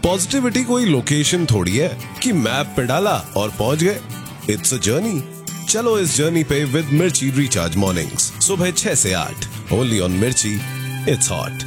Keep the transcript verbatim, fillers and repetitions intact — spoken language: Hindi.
पॉजिटिविटी कोई लोकेशन थोड़ी है कि मैप पे डाला और पहुंच गए। It's a journey. चलो इस जर्नी पे विद मिर्ची रिचार्ज मॉर्निंग्स सुबह छह से आठ ओनली ऑन मिर्ची। It's hot.